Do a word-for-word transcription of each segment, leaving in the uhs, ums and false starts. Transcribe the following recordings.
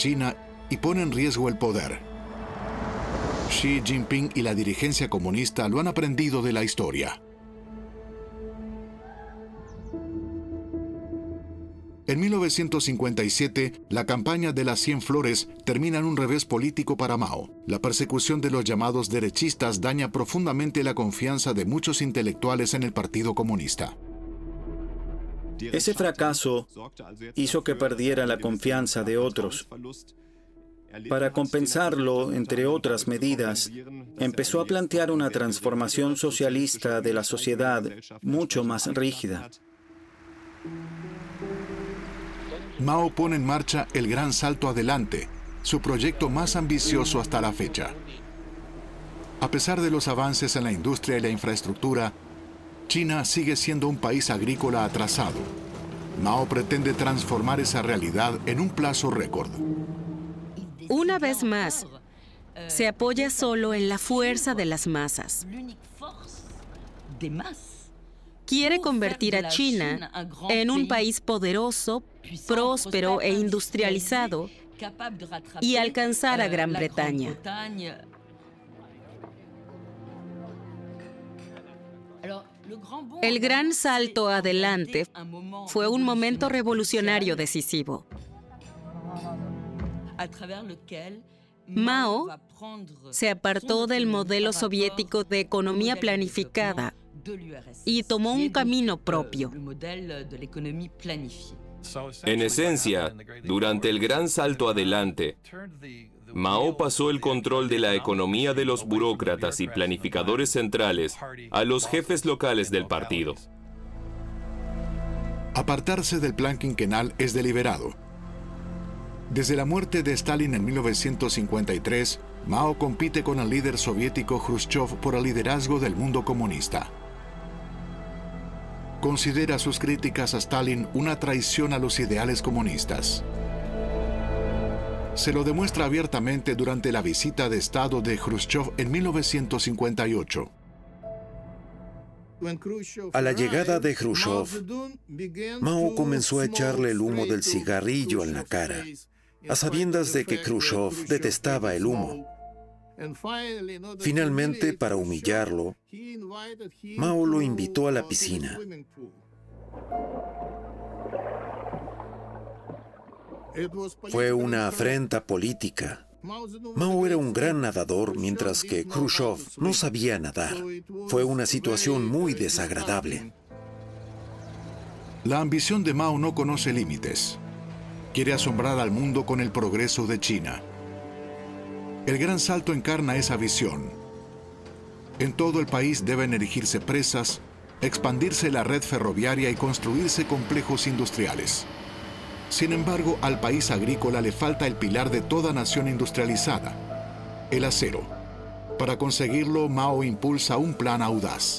China y pone en riesgo el poder. Xi Jinping y la dirigencia comunista lo han aprendido de la historia. En mil novecientos cincuenta y siete, la campaña de las Cien Flores termina en un revés político para Mao. La persecución de los llamados derechistas daña profundamente la confianza de muchos intelectuales en el Partido Comunista. Ese fracaso hizo que perdiera la confianza de otros. Para compensarlo, entre otras medidas, empezó a plantear una transformación socialista de la sociedad mucho más rígida. Mao pone en marcha el Gran Salto Adelante, su proyecto más ambicioso hasta la fecha. A pesar de los avances en la industria y la infraestructura, China sigue siendo un país agrícola atrasado. Mao pretende transformar esa realidad en un plazo récord. Una vez más, se apoya solo en la fuerza de las masas. Quiere convertir a China en un país poderoso, próspero e industrializado y alcanzar a Gran Bretaña. El Gran Salto Adelante fue un momento revolucionario decisivo. Mao se apartó del modelo soviético de economía planificada y tomó un camino propio. En esencia, durante el Gran Salto Adelante, Mao pasó el control de la economía de los burócratas y planificadores centrales a los jefes locales del partido. Apartarse del plan quinquenal es deliberado. Desde la muerte de Stalin en mil novecientos cincuenta y tres, Mao compite con el líder soviético Khrushchev por el liderazgo del mundo comunista. Considera sus críticas a Stalin una traición a los ideales comunistas. Se lo demuestra abiertamente durante la visita de Estado de Khrushchev en mil novecientos cincuenta y ocho. A la llegada de Khrushchev, Mao comenzó a echarle el humo del cigarrillo en la cara, a sabiendas de que Khrushchev detestaba el humo. Finalmente, para humillarlo, Mao lo invitó a la piscina. Fue una afrenta política. Mao era un gran nadador, mientras que Khrushchev no sabía nadar. Fue una situación muy desagradable. La ambición de Mao no conoce límites. Quiere asombrar al mundo con el progreso de China. El Gran Salto encarna esa visión. En todo el país deben erigirse presas, expandirse la red ferroviaria y construirse complejos industriales. Sin embargo, al país agrícola le falta el pilar de toda nación industrializada, el acero. Para conseguirlo, Mao impulsa un plan audaz.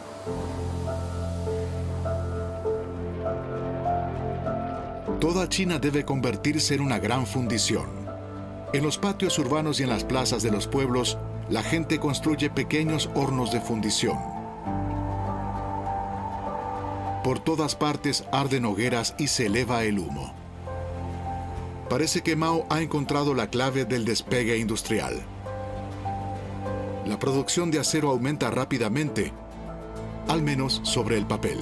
Toda China debe convertirse en una gran fundición. En los patios urbanos y en las plazas de los pueblos, la gente construye pequeños hornos de fundición. Por todas partes arden hogueras y se eleva el humo. Parece que Mao ha encontrado la clave del despegue industrial. La producción de acero aumenta rápidamente, al menos sobre el papel.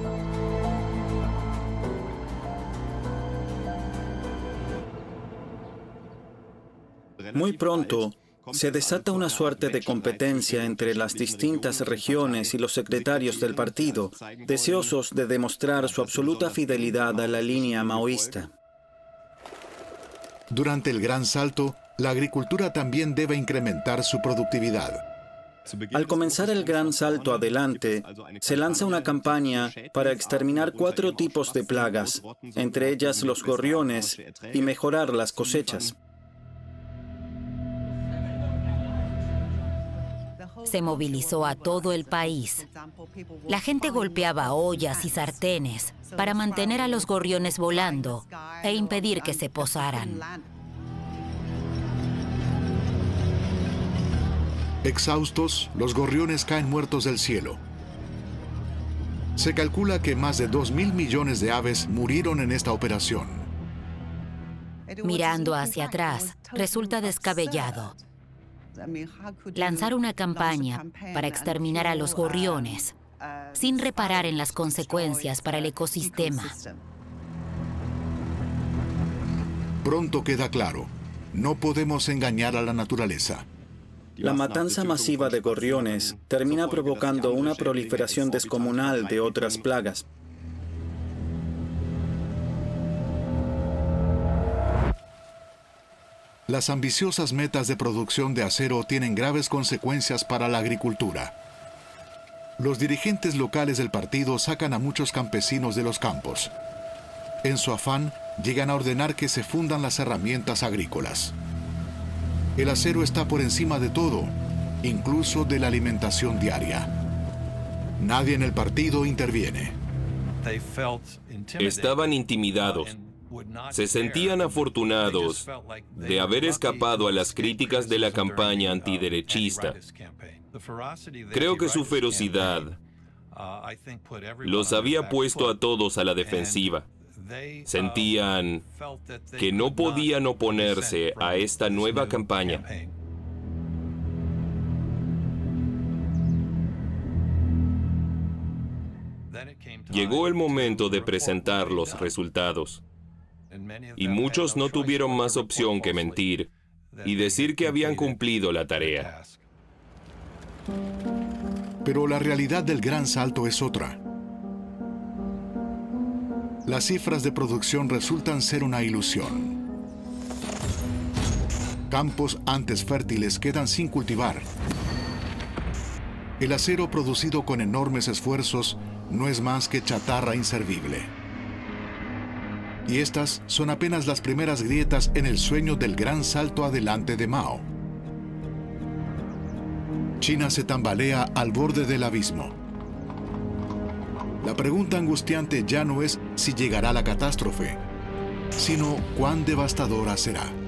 Muy pronto, se desata una suerte de competencia entre las distintas regiones y los secretarios del partido, deseosos de demostrar su absoluta fidelidad a la línea maoísta. Durante el Gran Salto, la agricultura también debe incrementar su productividad. Al comenzar el Gran Salto Adelante, se lanza una campaña para exterminar cuatro tipos de plagas, entre ellas los gorriones, y mejorar las cosechas. Se movilizó a todo el país. La gente golpeaba ollas y sartenes para mantener a los gorriones volando e impedir que se posaran. Exhaustos, los gorriones caen muertos del cielo. Se calcula que más de dos mil millones de aves murieron en esta operación. Mirando hacia atrás, resulta descabellado. Lanzar una campaña para exterminar a los gorriones, sin reparar en las consecuencias para el ecosistema. Pronto queda claro, no podemos engañar a la naturaleza. La matanza masiva de gorriones termina provocando una proliferación descomunal de otras plagas. Las ambiciosas metas de producción de acero tienen graves consecuencias para la agricultura. Los dirigentes locales del partido sacan a muchos campesinos de los campos. En su afán, llegan a ordenar que se fundan las herramientas agrícolas. El acero está por encima de todo, incluso de la alimentación diaria. Nadie en el partido interviene. Estaban intimidados. Se sentían afortunados de haber escapado a las críticas de la campaña antiderechista. Creo que su ferocidad los había puesto a todos a la defensiva. Sentían que no podían oponerse a esta nueva campaña. Llegó el momento de presentar los resultados. Y muchos no tuvieron más opción que mentir y decir que habían cumplido la tarea. Pero la realidad del Gran Salto es otra. Las cifras de producción resultan ser una ilusión. Campos antes fértiles quedan sin cultivar. El acero producido con enormes esfuerzos no es más que chatarra inservible. Y estas son apenas las primeras grietas en el sueño del gran salto adelante de Mao. China se tambalea al borde del abismo. La pregunta angustiante ya no es si llegará la catástrofe, sino cuán devastadora será.